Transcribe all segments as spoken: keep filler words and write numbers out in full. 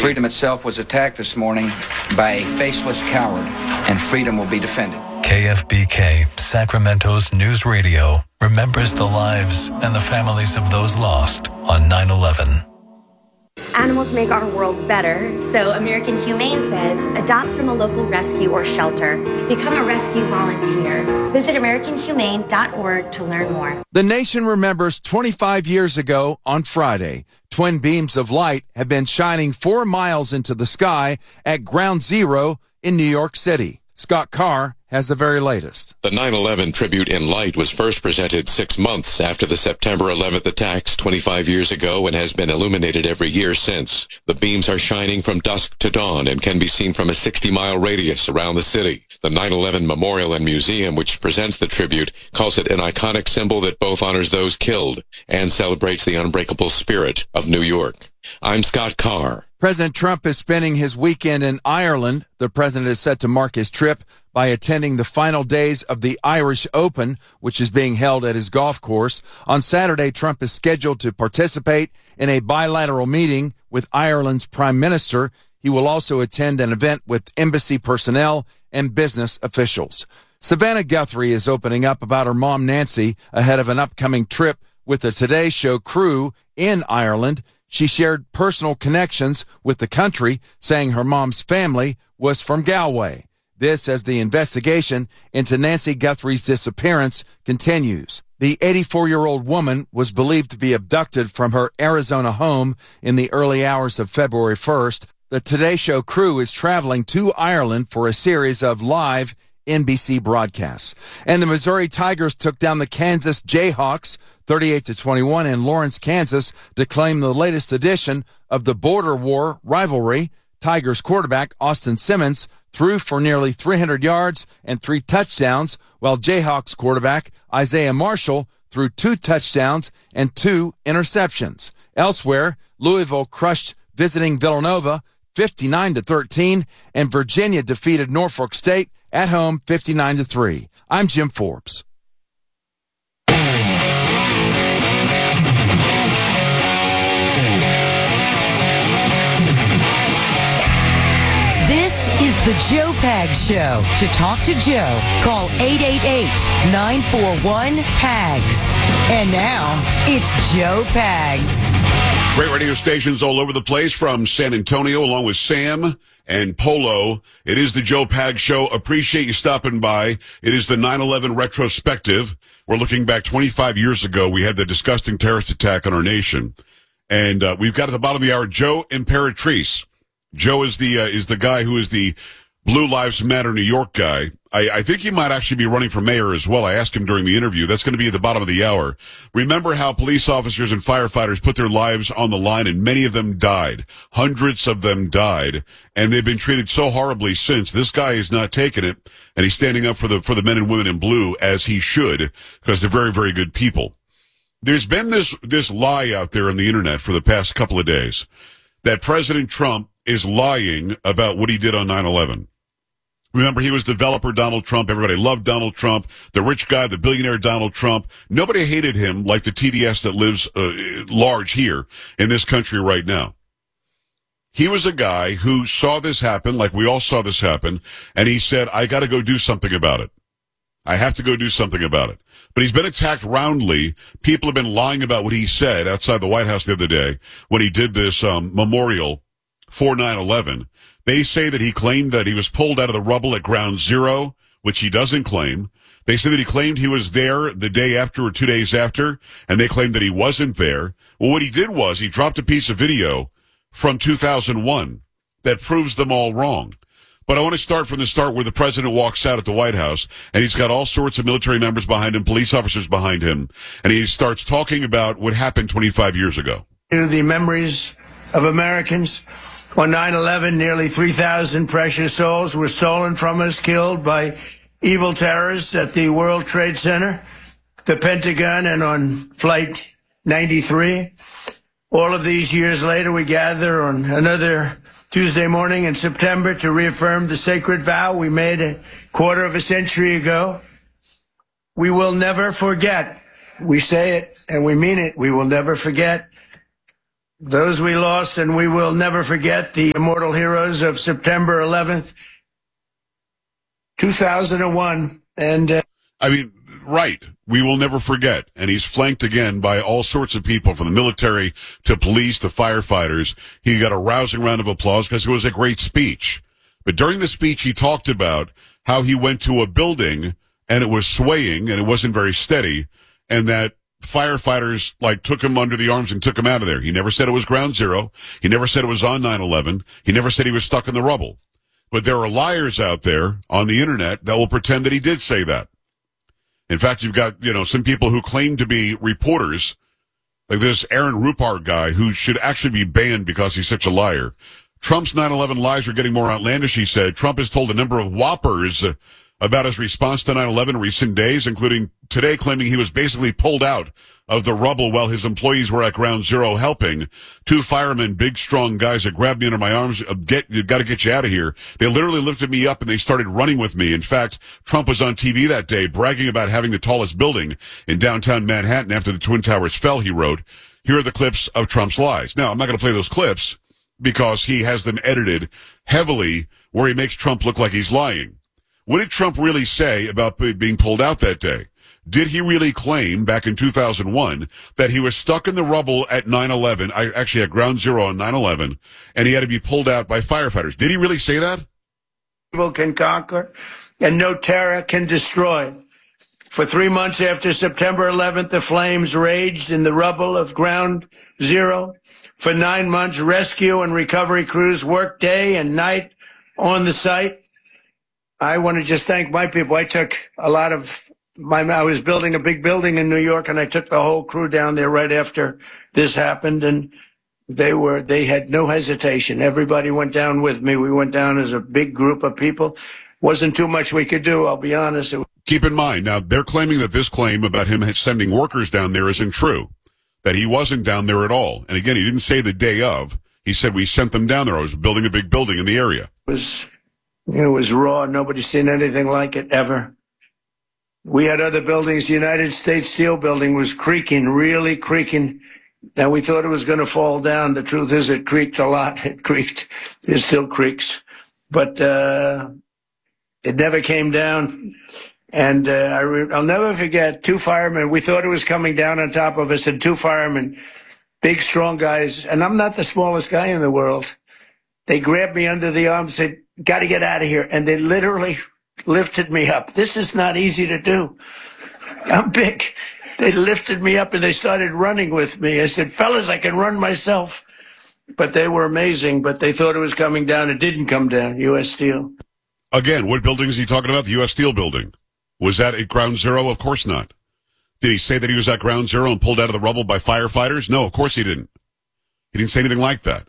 Freedom itself was attacked this morning by a faceless coward, and freedom will be defended. K F B K, Sacramento's news radio, remembers the lives and the families of those lost on nine eleven. Animals make our world better, so American Humane says adopt from a local rescue or shelter. Become a rescue volunteer. Visit american humane dot org to learn more. The nation remembers twenty-five years ago on Friday. Twin beams of light have been shining four miles into the sky at Ground Zero in New York City. Scott Carr has the very latest. The nine eleven tribute in light was first presented six months after the September eleventh attacks twenty-five years ago and has been illuminated every year since. The beams are shining from dusk to dawn and can be seen from a sixty-mile radius around the city. The nine eleven Memorial and Museum, which presents the tribute, calls it an iconic symbol that both honors those killed and celebrates the unbreakable spirit of New York. I'm Scott Carr. President Trump is spending his weekend in Ireland. The president is set to mark his trip by attending the final days of the Irish Open, which is being held at his golf course. On Saturday, Trump is scheduled to participate in a bilateral meeting with Ireland's prime minister. He will also attend an event with embassy personnel and business officials. Savannah Guthrie is opening up about her mom, Nancy, ahead of an upcoming trip with the Today Show crew in Ireland. She shared personal connections with the country, saying her mom's family was from Galway. This as the investigation into Nancy Guthrie's disappearance continues. The eighty-four-year-old woman was believed to be abducted from her Arizona home in the early hours of February first. The Today Show crew is traveling to Ireland for a series of live N B C broadcasts. And the Missouri Tigers took down the Kansas Jayhawks thirty-eight to twenty-one in Lawrence, Kansas, to claim the latest edition of the Border War rivalry. Tigers quarterback Austin Simmons threw for nearly three hundred yards and three touchdowns, while Jayhawks quarterback Isaiah Marshall threw two touchdowns and two interceptions. Elsewhere, Louisville crushed visiting Villanova fifty-nine to thirteen, and Virginia defeated Norfolk State at home fifty-nine to three. I'm Jim Forbes. This is the Joe Pags Show. To talk to Joe, call eight eight eight, nine four one, P A G S. And now, it's Joe Pags. Great radio stations all over the place from San Antonio, along with Sam and Polo. It is the Joe Pags Show. Appreciate you stopping by. It is the nine eleven retrospective. We're looking back twenty-five years ago. We had the disgusting terrorist attack on our nation. And uh, we've got at the bottom of the hour, Joe Imperatrice. Joe is the uh, is the guy who is the Blue Lives Matter New York guy. I, I think he might actually be running for mayor as well. I asked him during the interview. That's going to be at the bottom of the hour. Remember how police officers and firefighters put their lives on the line, and many of them died. Hundreds of them died, and they've been treated so horribly since. This guy is not taking it, and he's standing up for the for the men and women in blue, as he should, because they're very, very good people. There's been this this lie out there on the internet for the past couple of days that President Trump is lying about what he did on nine eleven. Remember, he was developer Donald Trump. Everybody loved Donald Trump, the rich guy, the billionaire Donald Trump. Nobody hated him like the T D S that lives uh, large here in this country right now. He was a guy who saw this happen, like we all saw this happen, and he said, I got to go do something about it. I have to go do something about it. But he's been attacked roundly. People have been lying about what he said outside the White House the other day when he did this um, memorial for nine eleven. They say that he claimed that he was pulled out of the rubble at Ground Zero, which he doesn't claim. They say that he claimed he was there the day after or two days after, and they claimed that he wasn't there. Well, what he did was he dropped a piece of video from two thousand one that proves them all wrong. But I want to start from the start where the president walks out at the White House, and he's got all sorts of military members behind him, police officers behind him, and he starts talking about what happened twenty-five years ago. The memories of Americans. On nine eleven, nearly three thousand precious souls were stolen from us, killed by evil terrorists at the World Trade Center, the Pentagon, and on Flight ninety-three. All of these years later, we gather on another Tuesday morning in September to reaffirm the sacred vow we made a quarter of a century ago. We will never forget. We say it and we mean it. We will never forget those we lost, and we will never forget the immortal heroes of September eleventh, two thousand one. And uh, I mean, right. We will never forget. And he's flanked again by all sorts of people, from the military to police to firefighters. He got a rousing round of applause because it was a great speech. But during the speech, he talked about how he went to a building and it was swaying and it wasn't very steady, and that firefighters like took him under the arms and took him out of there. He never said it was ground zero. He never said it was on nine eleven. He never said he was stuck in the rubble. But there are liars out there on the internet that will pretend that he did say that. In fact, you've got, you know, some people who claim to be reporters, like this Aaron Rupart guy who should actually be banned because he's such a liar. Trump's nine eleven lies are getting more outlandish, he said. Trump has told a number of whoppers about his response to nine eleven in recent days, including today claiming he was basically pulled out of the rubble while his employees were at ground zero helping. Two firemen, big, strong guys that grabbed me under my arms, get, got to get you out of here. They literally lifted me up and they started running with me. In fact, Trump was on T V that day bragging about having the tallest building in downtown Manhattan after the Twin Towers fell, he wrote. Here are the clips of Trump's lies. Now, I'm not going to play those clips because he has them edited heavily where he makes Trump look like he's lying. What did Trump really say about being pulled out that day? Did he really claim back in two thousand one that he was stuck in the rubble at nine eleven, actually at ground zero on nine eleven, and he had to be pulled out by firefighters? Did he really say that? Evil can conquer, and no terror can destroy. For three months after September eleventh, the flames raged in the rubble of ground zero. For nine months, rescue and recovery crews worked day and night on the site. I want to just thank my people. I took a lot of my, I was building a big building in New York, and I took the whole crew down there right after this happened, and they were, they had no hesitation. Everybody went down with me. We went down as a big group of people. Wasn't too much we could do, I'll be honest. It Keep in mind, now they're claiming that this claim about him sending workers down there isn't true, that he wasn't down there at all. And again, he didn't say the day of. He said, we sent them down there. I was building a big building in the area. was, it was raw. Nobody's seen anything like it ever. We had other buildings. The United States Steel building was creaking, really creaking. And we thought it was going to fall down. The truth is it creaked a lot. It creaked. It still creaks. But uh, it never came down. And uh, I re- I'll never forget two firemen. We thought it was coming down on top of us, and two firemen, big, strong guys. And I'm not the smallest guy in the world. They grabbed me under the arm and said, got to get out of here. And they literally lifted me up. This is not easy to do. I'm big. They lifted me up and they started running with me. I said, fellas, I can run myself. But they were amazing, but they thought it was coming down. It didn't come down. U S Steel. Again, what building is he talking about? The U S Steel building. Was that at ground zero? Of course not. Did he say that he was at ground zero and pulled out of the rubble by firefighters? No, of course he didn't. He didn't say anything like that.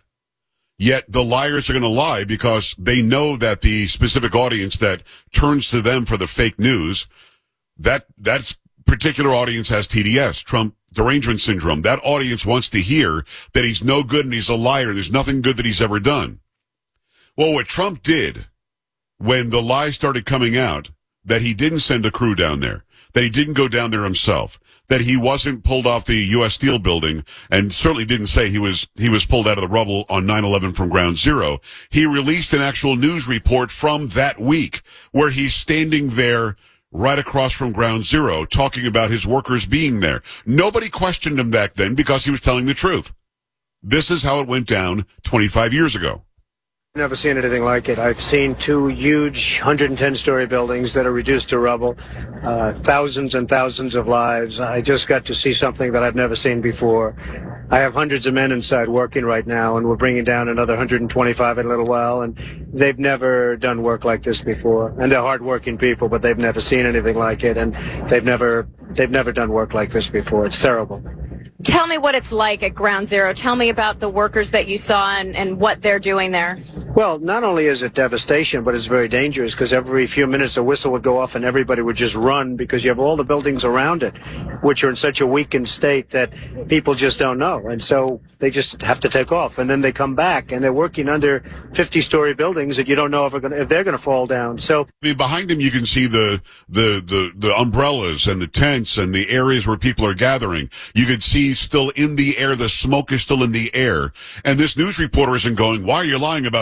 Yet the liars are going to lie because they know that the specific audience that turns to them for the fake news, that that particular audience has T D S, Trump derangement syndrome. That audience wants to hear that he's no good and he's a liar. There's nothing good that he's ever done. Well, what Trump did when the lies started coming out, that he didn't send a crew down there, that he didn't go down there himself, that he wasn't pulled off the U S Steel building, and certainly didn't say he was he was pulled out of the rubble on nine eleven from ground zero. He released an actual news report from that week where he's standing there right across from ground zero talking about his workers being there. Nobody questioned him back then because he was telling the truth. This is how it went down twenty-five years ago. Never seen anything like it. I've seen two huge one hundred ten story buildings that are reduced to rubble, uh, thousands and thousands of lives. I just got to see something that I've never seen before. I have hundreds of men inside working right now, and we're bringing down another one hundred twenty-five in a little while, and they've never done work like this before. And they're hardworking people, but they've never seen anything like it, and they've never they've never done work like this before. It's terrible. Tell me what it's like at Ground Zero. Tell me about the workers that you saw and, and what they're doing there. Well, not only is it devastation, but it's very dangerous because every few minutes a whistle would go off and everybody would just run because you have all the buildings around it, which are in such a weakened state that people just don't know. And so they just have to take off. And then they come back and they're working under fifty-story buildings that you don't know if, gonna, if they're going to fall down. So I mean, behind them, you can see the, the, the, the umbrellas and the tents and the areas where people are gathering. You can see still in the air, the smoke is still in the air. And this news reporter isn't going, why are you lying about